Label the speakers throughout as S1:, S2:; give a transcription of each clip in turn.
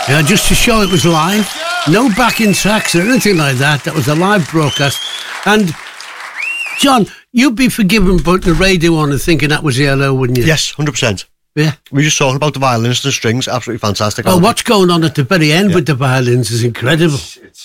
S1: Yeah, just to show it was live. No backing tracks or anything like that. That was a live broadcast. And, John, you'd be forgiven putting the radio on and thinking that was ELO, wouldn't you?
S2: Yes, 100%.
S1: Yeah.
S2: We were just talking about the violins and the strings. Absolutely fantastic.
S1: Well, what's going on at the very end with the violins is incredible.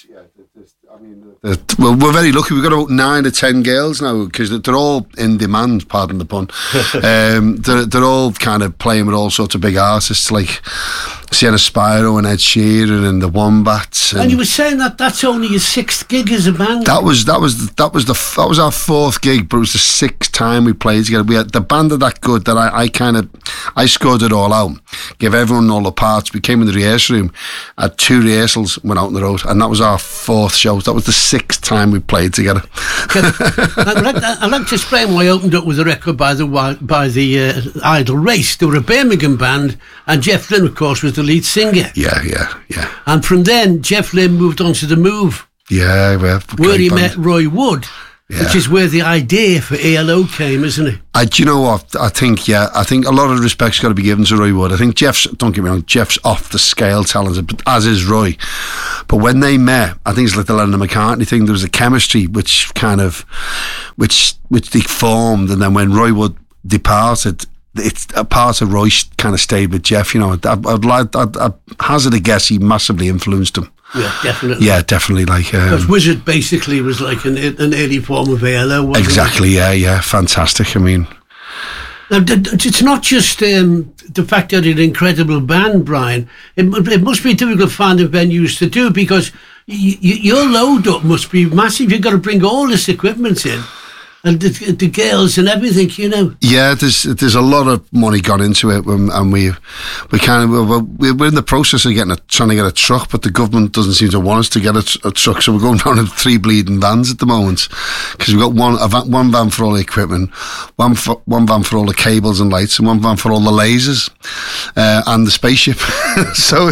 S3: Well, we're very lucky. We've got about 9 or 10 girls now because they're all in demand, pardon the pun. They're all kind of playing with all sorts of big artists like Sienna Spiro and Ed Sheeran and the Wombats.
S1: And you were saying that that's only your 6th gig as a band.
S3: That was our 4th gig, but it was the 6th time we played together. We had the band are that good that I scored it all out, gave everyone all the parts. We came in the rehearsal room, had 2 rehearsals, went out on the road, and that was our 4th show. That was the 6th time we played together.
S1: I'd like to explain why I opened up with a record by the Idle Race. They were a Birmingham band, and Jeff Lynne, of course, was the lead singer.
S3: Yeah.
S1: And from then, Jeff Lynne moved on to The Move.
S3: Yeah,
S1: where he met Roy Wood. Yeah. Which is where the idea for ELO came, isn't it?
S3: Do you know what? I think a lot of respect's got to be given to Roy Wood. I think don't get me wrong, Jeff's off the scale talented, as is Roy. But when they met, I think it's like the Lennon McCartney thing, there was a chemistry which they formed, and then when Roy Wood departed, it's a part of Roy kind of stayed with Jeff. You know, I'd hazard a guess he massively influenced him.
S1: Yeah, definitely.
S3: Yeah, definitely.
S1: Because Wizard basically was like an early form of ELO, wasn't
S3: exactly, it? Yeah, fantastic. I mean,
S1: now, it's not just the fact that it's an incredible band, Brian. It must be difficult finding venues to do because your load up must be massive. You've got to bring all this equipment in. And the girls and everything, you know.
S3: Yeah, there's a lot of money gone into it, and we're in the process of trying to get a truck, but the government doesn't seem to want us to get a truck, so we're going down in 3 bleeding vans at the moment because we've got one van for all the equipment, one van for all the cables and lights, and one van for all the lasers and the spaceship. So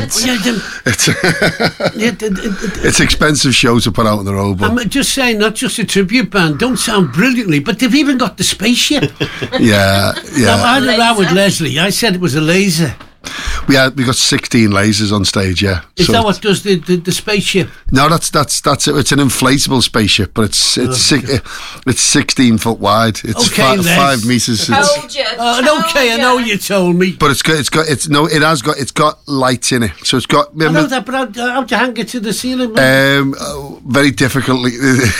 S3: it's expensive show to put out on the road. But
S1: I'm just saying, not just a tribute band. Don't sound brilliant. But they've even got the spaceship.
S3: Yeah.
S1: Now, I had around with Leslie. I said it was a laser.
S3: We got 16 lasers on stage. Yeah.
S1: Is that what does the spaceship?
S3: No, that's it. It's an inflatable spaceship, but it's 16 foot wide. It's
S1: okay,
S3: 5 meters.
S4: Told you.
S1: I know you told me.
S3: But it's got lights in it, so it's got.
S1: I know that, but how do you hang it to the ceiling?
S3: Very difficultly.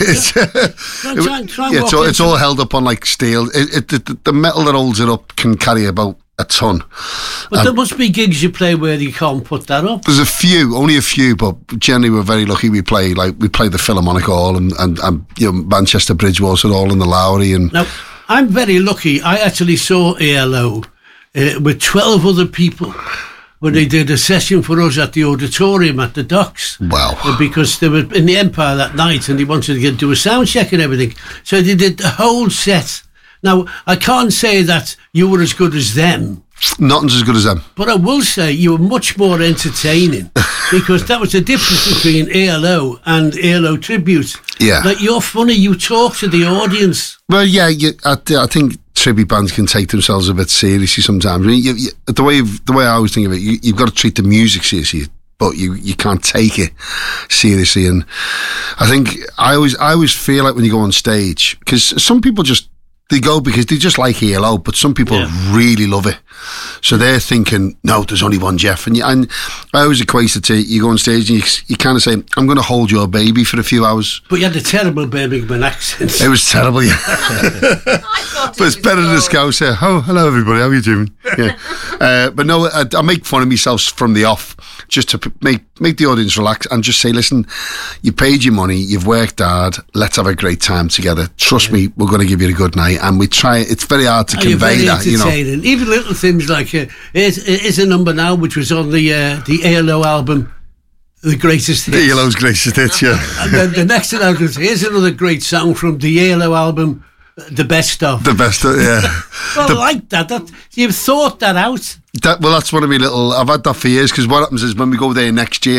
S3: It's all held up on like steel. The metal that holds it up can carry about a ton.
S1: But there must be gigs you play where you can't put that up.
S3: There's only a few, but generally we're very lucky. We play the Philharmonic Hall and Manchester Bridgewater Hall and the Lowry. And
S1: now, I'm very lucky. I actually saw ELO with 12 other people when they did a session for us at the auditorium at the Docks.
S3: Wow.
S1: Because they were in the Empire that night and they wanted to do a sound check and everything. So they did the whole set. Now, I can't say that you were as good as them.
S3: Nothing's as good as them.
S1: But I will say you were much more entertaining because that was the difference between ELO and ELO Tribute.
S3: Yeah.
S1: Like, you're funny, you talk to the audience.
S3: Well, yeah, I think tribute bands can take themselves a bit seriously sometimes. I mean, the way I always think of it, you've got to treat the music seriously, but you can't take it seriously. And I think I always feel like when you go on stage, because some people they go because they just like ELO, but some people really love it. So they're thinking, no, there's only one Jeff. And I always equate it to, you go on stage and you kind of say, I'm going to hold your baby for a few hours.
S1: But you had a terrible Birmingham accent.
S3: It was terrible, yeah. But it's better than a Scouser. Oh, hello everybody, how are you doing? Yeah. But no, I make fun of myself from the off, just to make the audience relax and just say, listen, you paid your money, you've worked hard, let's have a great time together. Trust me, we're going to give you a good night. And we try, it's very hard to convey that, you know.
S1: Even little things like, here's a number now, which was on the ELO album, The Greatest Hits.
S3: The ELO's Greatest Hits, yeah.
S1: And then the next thing was, here's another great song from the ELO album, The Best Of.
S3: The Best Of, yeah.
S1: Well, I like that. You've thought that out.
S3: That's one of my I've had that for years, because what happens is when we go there next year,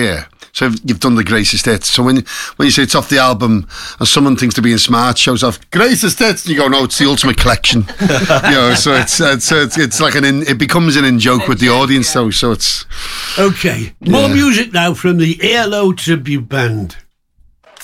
S3: So you've done the greatest hits. So when you say it's off the album and someone thinks they're being smart, shows off greatest hits, and you go, no, it's the ultimate collection. So it's like it becomes an in-joke with the audience, though. So it's
S1: okay. More music now from the ALO tribute band.